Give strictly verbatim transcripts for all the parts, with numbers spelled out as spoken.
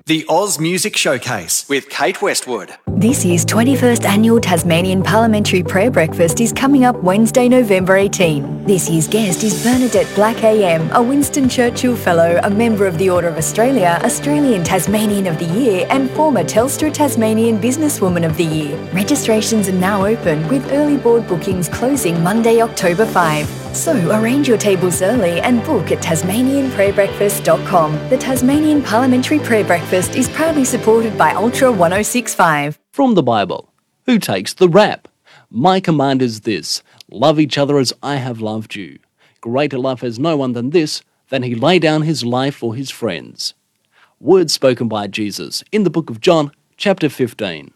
The Oz Music Showcase with Kate Westwood. This year's twenty-first Annual Tasmanian Parliamentary Prayer Breakfast is coming up Wednesday, November eighteenth. This year's guest is Bernadette Black A M, a Winston Churchill Fellow, a member of the Order of Australia, Australian Tasmanian of the Year and former Telstra Tasmanian Businesswoman of the Year. Registrations are now open with early board bookings closing Monday, October fifth. So arrange your tables early and book at tasmanian prayer breakfast dot com. The Tasmanian Parliamentary Prayer Breakfast is proudly supported by Ultra one oh six point five. From the Bible, who takes the rap? My command is this, love each other as I have loved you. Greater love has no one than this, than he lay down his life for his friends. Words spoken by Jesus in the book of John, chapter fifteen.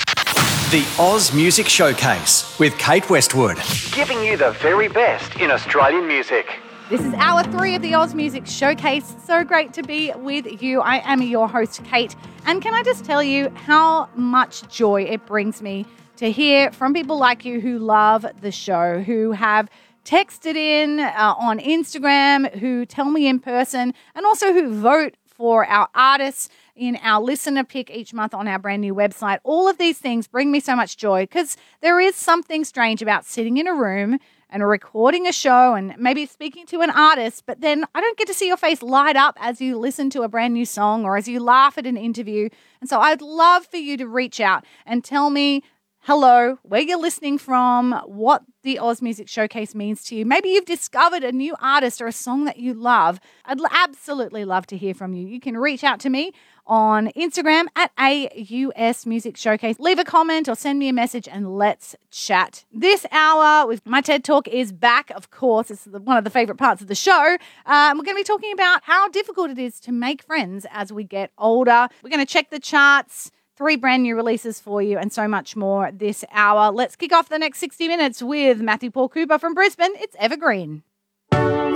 The Oz Music Showcase with Kate Westwood. Giving you the very best in Australian music. This is hour three of the Oz Music Showcase. So great to be with you. I am your host, Kate. And can I just tell you how much joy it brings me to hear from people like you who love the show, who have texted in uh, on Instagram, who tell me in person, and also who vote for our artists in our listener pick each month on our brand new website. All of these things bring me so much joy because there is something strange about sitting in a room and recording a show and maybe speaking to an artist, but then I don't get to see your face light up as you listen to a brand new song or as you laugh at an interview. And so I'd love for you to reach out and tell me hello, where you're listening from, what the Oz Music Showcase means to you. Maybe you've discovered a new artist or a song that you love. I'd absolutely love to hear from you. You can reach out to me on Instagram at A U S Music Showcase. Leave a comment or send me a message and let's chat. This hour with my TED Talk is back, of course. It's one of the favourite parts of the show. Um, we're going to be talking about how difficult it is to make friends as we get older. We're going to check the charts, three brand new releases for you, and so much more this hour. Let's kick off the next sixty minutes with Matthew Paul Cooper from Brisbane. It's Evergreen.